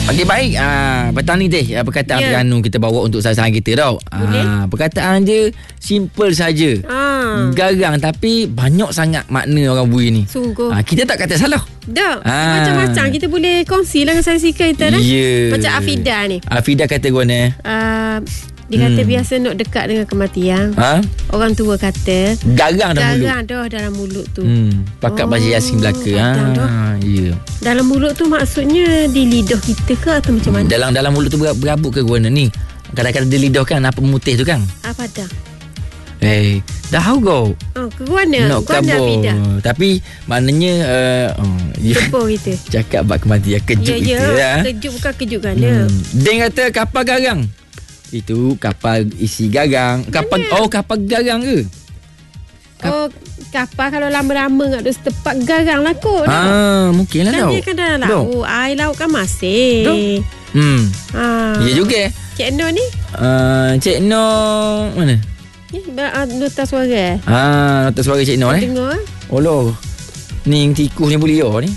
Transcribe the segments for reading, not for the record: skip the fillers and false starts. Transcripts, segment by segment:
Okey, baik. Petang ni teh perkataan Terengganu kita bawa untuk sasaran kita tau. Perkataan dia simple saja. Garang tapi banyak sangat makna orang bui ni. Sungguh. Kita tak kata salah. Tak. Macam-macam kita boleh kongsi lah dengan saksikan kita dah. Macam Afida ni. Afida kata guna. Dia kata biasa nak dekat dengan kematian. Orang tua kata garang dah dalam mulut tu. Pakat bahasa Yasin belaka. Ya. Dalam mulut tu maksudnya di lidah kita ke atau macam mana? Dalam mulut tu berabuk ke guna ni? Kadang-kadang di lidah kan apa putih tu kan? Apa dah? Dah tahu kau. Ke mana? Nak kabur. Tapi maknanya Tepuk kita. Cakap bab kematian kejut kita. Kejut bukan kejut gana. Dia kata kapal garang. Itu kapal isi garang. Kapal garang ke? Kapal kalau lama-lama kat tu setepak garang lah kot. Mungkin lah kan dia kan dalam laut. Air laut kan masih. Ya juga. Cik Noh ni? Cik Noh mana? Nota suara. Nota suara Cik Noh Dengar. Oh loh. Ni tikus ni boleh ni.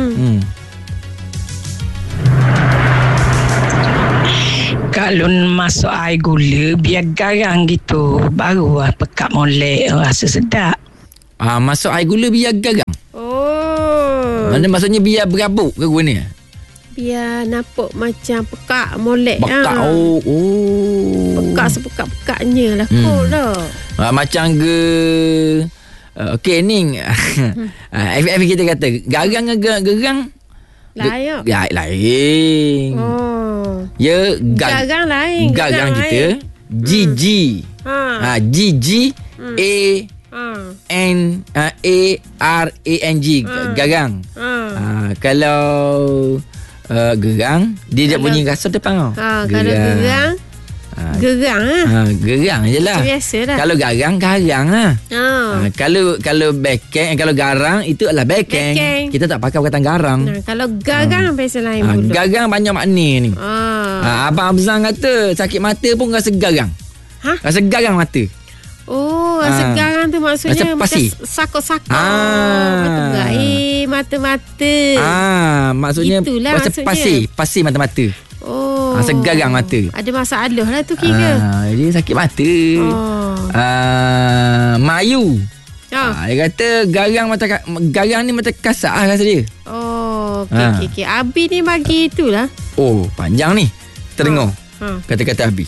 Kalau masuk air gula biar garang gitu, baru pekat molek rasa sedap. Masuk air gula biar garang. Mana maksudnya biar berabuk ke guna? Biar nampak macam pekat molek. Pekat. Pekat sepekat-pekatnya lah kot lah. Macam ke okey ni FF kita kata garang ke gerang layak. Lain. Ya, garang lain. Garang kita GG. GG ANARANG garang. Kalau gerang dia bunyi rasa depan. Kalau gerang gerang je lah. Biasalah. Kalau garang Kalau bekeng, kalau garang itu adalah bekeng. Kita tak pakai perkataan garang. Kalau garang biasa lain mulut. Garang banyak makna ni. Abang Abzang kata sakit mata pun rasa garang. Rasa garang mata. Rasa garang tu maksudnya macam sakut-sakut. Mata-mata. Maksudnya itulah rasa pasir mata-mata. Segarang mata. Ada masalah lah tu kira. Dia sakit mata. Mayu. Dia kata garang ni macam kasar rasa dia. Okey. Abi ni bagi itulah. Panjang ni. Terdengar. Kata-kata Abi.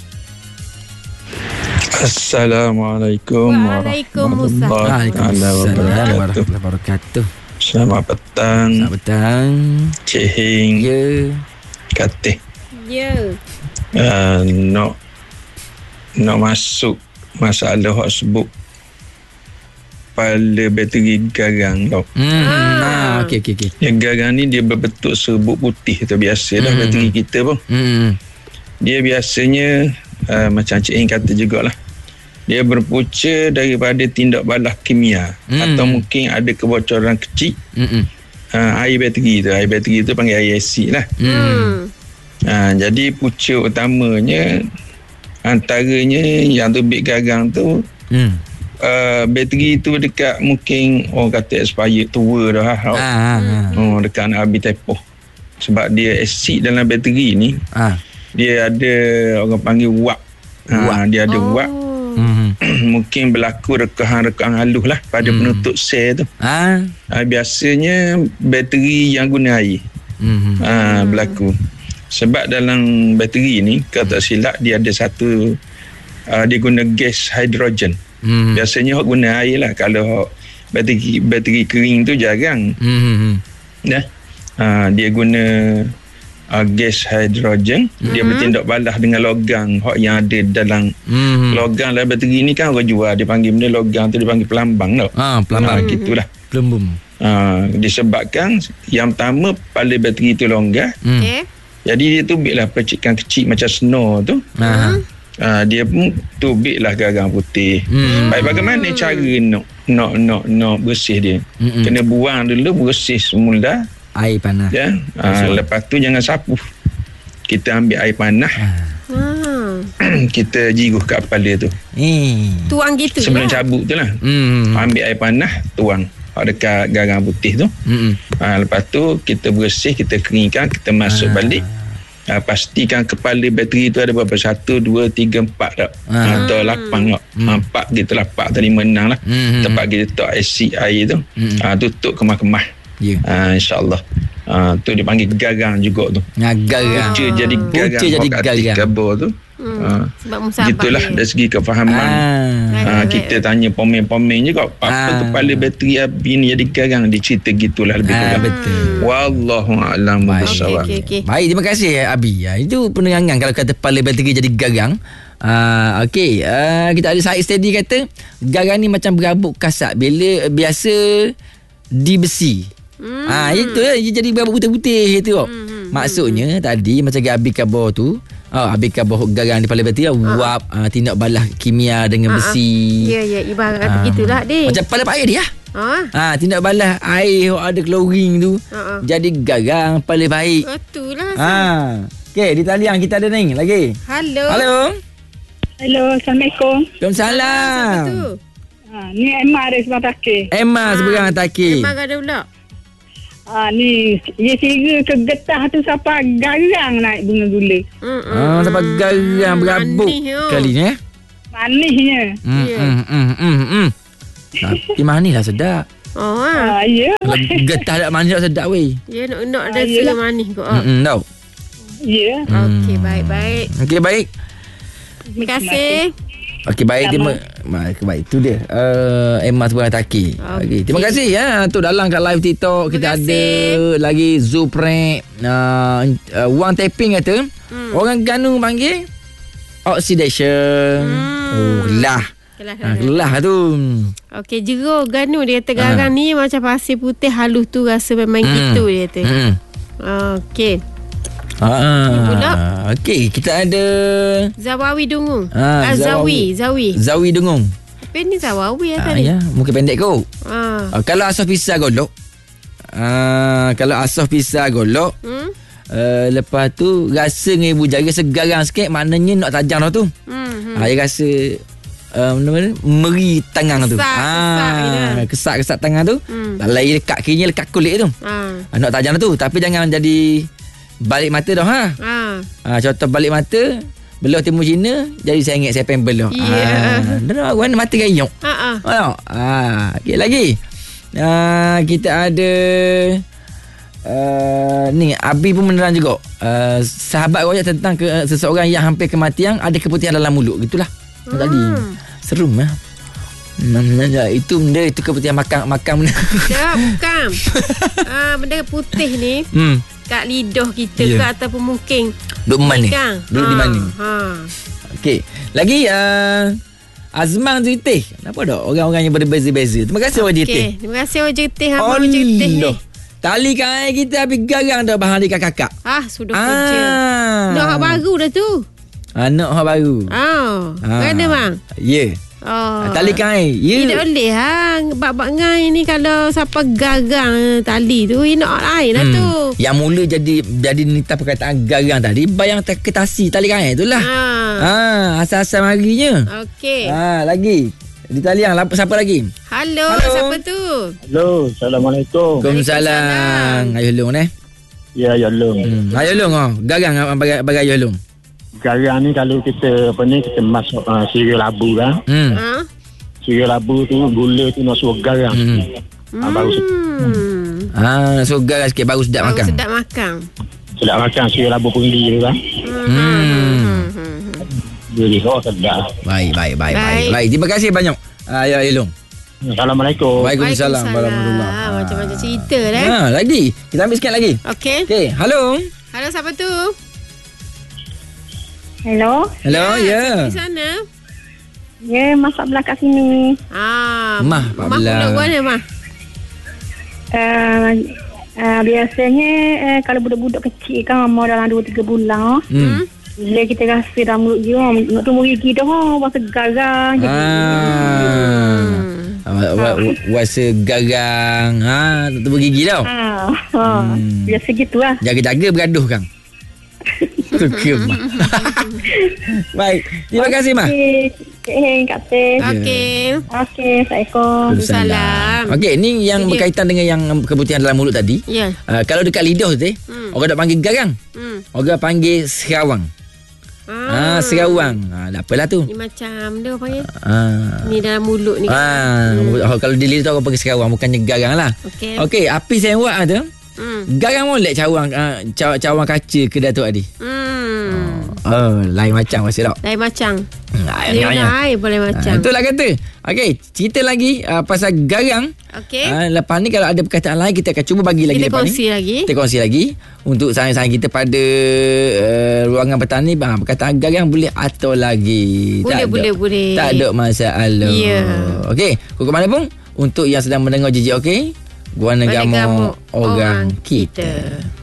Assalamualaikum warahmatullahi wabarakatuh. Selamat petang. Cik Hing. Ya. Katih. Ya. Nak masuk masalah hak sebut kepala bateri garang tau. Okey. Yang garang ni dia berbentuk serbuk putih tu biasa dah bateri kita pun. Dia biasanya macam Cik Hing kata jugalah. Dia berpunca daripada tindak balas kimia atau mungkin ada kebocoran kecil. Air bateri tu panggil air asid lah. Jadi punca utamanya antaranya yang terbit garang tu bateri tu dekat mungkin orang kata expired tua dah dekat nak habis tempoh. Sebab dia asid dalam bateri ni dia ada orang panggil wap. Dia ada wap. Mungkin berlaku rekahan-rekahan halus lah pada penutup sel tu. Biasanya bateri yang guna air berlaku. Sebab dalam bateri ni kalau tak silap dia ada satu dia guna gas hidrogen. Biasanya hok guna air lah. Kalau bateri kering tu jarang. Dia guna gas hidrogen. Dia bertindak balas dengan logam hok yang ada dalam logam dalam bateri ni kan orang jual dia panggil benda logam tu dia panggil pelambang tau. Pelambang gitulah. Pelembung. Disebabkan yang pertama kepala bateri tu longgar. Jadi dia tubiklah percikan kecil macam snow tu. Dia pun tubiklah garang putih. Baik, bagaimana cara nak bersih dia? Kena buang dulu, bersih semula air panas. Lepas tu jangan sapu. Kita ambil air panas. Kita jiruh kat kepala tu. Tuang gitu sebelum cabut tu lah. Ambil air panas, tuang dekat garang putih tu. Lepas tu kita bersih, kita keringkan, kita masuk balik. pastikan kepala bateri tu ada berapa 1, 2, 3, 4 tak atau 8 tak 4 kita lah 4 atau 5, 6 lah tempat kita letak isi air tu tutup kemas-kemas insyaAllah tu dia panggil garang juga tu garang punca jadi garang kabur tu sebab musabah gitulah dari segi kefahaman kita tanya pomen-pomen juga apa kepala bateri api ni jadi garang dicerita gitulah lebih kurang betul. Wallahu a'lam bissawab. Okay. Baik, terima kasih Abi. Itu penerangan kalau kata kepala bateri jadi garang. Okey, kita ada Said Steady kata garang ni macam berabuk kasar bila biasa di besi. Itu dia jadi berabuk putih-putih tu. Maksudnya tadi macam Abi kabur tu, Abi kabur garang di kepala bateri wap tindak balah kimia dengan besi. Ya, ibarat kata gitulah dia. Macam kepala air dia. Tindak balah air ada klorin tu jadi garang paling baik. Betullah. Okey, di talian kita ada ni lagi. Halo, Assalamualaikum. Waalaikumsalam. Siapa tu? Ni Emma dari Seberang Takir. Emma seberang Takir. Emma ada pula. Ni dia kira ke getah tu sampai garang naik bunga gula. Sampai garang berabuk kali ni Manisnya. Tapi manis lah sedap. Ya. Kalau getah tak manis tak sedap weh. Ya, nak rasa manis kot. Tahu. Ya. Okey, baik. Okey, baik. Terima kasih. Okey, baik. Baik, tu dia. Emma seberang Takir. Okay. Terima kasih tu dalam kat live TikTok kita ada lagi Zuprek wang tapping kata orang Ganu panggil oxidation. Kelah tu. Okey, Jero Ganu dia kata garang ni macam pasir putih halus tu rasa memang gitu dia kata. Okey. Okey, kita ada Zawawi Dungung. Zawi Dungung. Apa ni Zawawi tadi? Ya, mungkin pendek kot. Kalau asas pisah golok. Kalau asas pisah golok. Lepas tu rasa dengan ibu jari segarang sikit, maknanya nak tajam dah tu. Dia rasa meri tangan tu. Kesak tangan tu. Lari dekat kirinya lekat kulit tu. Nak tajam dah tu, tapi jangan jadi balik mata dah contoh balik mata belah timur Cina jadi saya ingat saya pengen belah. Dah warna mata gayung. Okey, lagi kita ada ni Abi pun menerang juga sahabat royak tentang seseorang yang hampir kematian ada keputihan dalam mulut gitulah. Tadi serum itu benda itu keputihan makan benda. Bukan. Benda putih ni kat lidah kita ke ataupun mungkin duduk mana? Duduk di mana? Okey. Lagi Azman Zitih. Kenapa dah orang-orang yang berbeza-beza? Terima kasih Wajib Teh. Terima kasih Wajib Teh. Wajib Teh ni. Tali kain kita habis garang dah bahan dekat kakak. Sudah kerja. Nak hak baru dah tu. Nak hak baru. Mana bang? Ya. Tali kain. Ya. Tidak boleh bab-bab ngai ni kalau siapa garang tali tu nak lain lah tu. Yang mula jadi nita perkataan garang tadi bayang ketasi tali kain tu lah. Asal-asal marinya. Okey. Lagi di talian siapa lagi? Halo, siapa tu? Halo, Assalamualaikum. Waalaikumsalam. Ayuh Long Ya, Ayuh Long. Ayuh Long garang bagai Ayuh Long. Garang ni kalau kita kita masuk sirih labu kan. Sirih labu tu gula tu nak suruh garang. Baru nak suruh garang sikit baru sedap makan. Sedap makan sirih labu pengli tu kan. Jadi sedap. Baik. Terima kasih banyak. Ya Long. Assalamualaikum. Waalaikumsalam warahmatullahi. Macam-macam cerita dah. Lagi. Kita ambil sikit lagi. Okey. Halo, siapa tu? Hello, ya. Di sana. Ya, masak belah kat sini. Mah pula mana Mah? Biasanya kalau budak-budak kecil kan umur dalam 2-3 bulan. Bila kita rasa dalam mulut dia nak tumbuh gigi dah rasa garang je. Rasa garang tak tumbuh gigi tau. Biasa gitulah. Jaga-jaga bergaduh kan. Suka Mah. Baik. Terima kasih Mah. Kak Teh. Okey. Assalamualaikum. Salam. Okey, ni yang berkaitan dengan yang keputihan dalam mulut tadi. Ya. Kalau dekat lidah tu Teh, orang nak panggil garang. Orang panggil serawang. Serawang. Tak apalah tu. Ni macam dia orang panggil. Ni dalam mulut ni. Kalau di lidah tu orang panggil serawang, bukannya garang lah. Okey, api sewak tu. Garang molek cawang kaca ke Datuk Adi? Lain macam masih tak? Lain macam. Lain boleh macam. Itulah kata. Okey, cerita lagi pasal garang. Okey. Lepas ni kalau ada perkataan lain kita akan cuba bagi lagi lepas ni. Kita kongsi lagi untuk sahaja-sahaja kita pada ruangan petang ni. Perkataan garang boleh atur lagi. Boleh. Tak ada masalah. Okey, ke mana pun untuk yang sedang mendengar JJ okey. Guana Gamo orang kita.